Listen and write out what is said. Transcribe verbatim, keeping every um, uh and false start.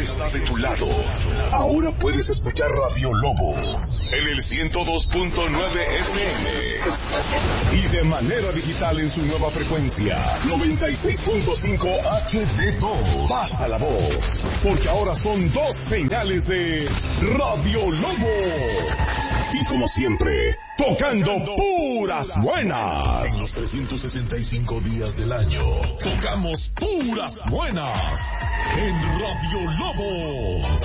está de tu lado. Ahora puedes escuchar Radio Lobo en el ciento dos punto nueve F M y de manera digital en su nueva frecuencia noventa y seis punto cinco H D dos. Pasa la voz, porque ahora son dos señales de Radio Lobo. Y como siempre, tocando puras buenas. En los trescientos sesenta y cinco días del año, tocamos puras buenas en Radio Lobo.